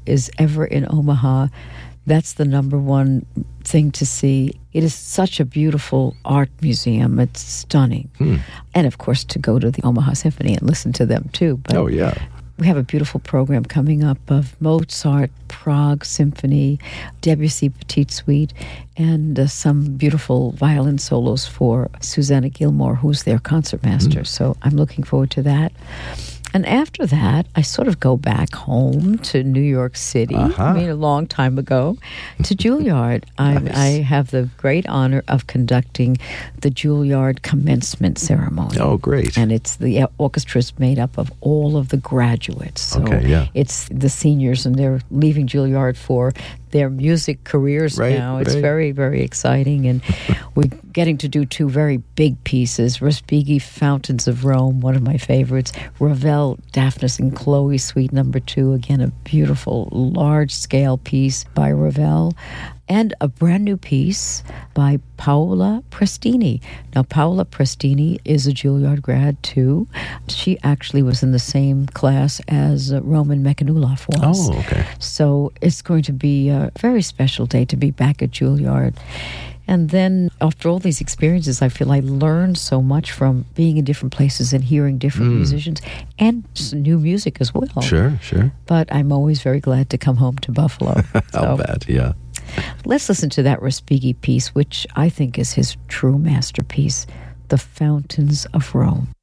is ever in Omaha, that's the number one thing to see. It is such a beautiful art museum. It's stunning. And, of course, to go to the Omaha Symphony and listen to them, too. But oh, yeah. we have a beautiful program coming up of Mozart, Prague Symphony, Debussy Petite Suite, and some beautiful violin solos for Susanna Gilmore, who's their concertmaster. So I'm looking forward to that. And after that, I sort of go back home to New York City, I mean, a long time ago, to Juilliard. Nice. I have the great honor of conducting the Juilliard commencement ceremony. Oh, great. And the orchestra is made up of all of the graduates. So it's the seniors, and they're leaving Juilliard for their music careers now. It's very, very exciting. And we're getting to do two very big pieces. Respighi, Fountains of Rome, one of my favorites. Ravel, Daphnis and Chloe, Suite Number 2. Again, a beautiful, large-scale piece by Ravel. And a brand new piece by Paola Prestini. Now, Paola Prestini is a Juilliard grad, too. She actually was in the same class as Roman Mekhanulov was. Oh, okay. So it's going to be a very special day to be back at Juilliard. And then, after all these experiences, I feel I learned so much from being in different places and hearing different musicians and new music as well. Sure. But I'm always very glad to come home to Buffalo. I'll bet, yeah. Let's listen to that Respighi piece, which I think is his true masterpiece, The Fountains of Rome.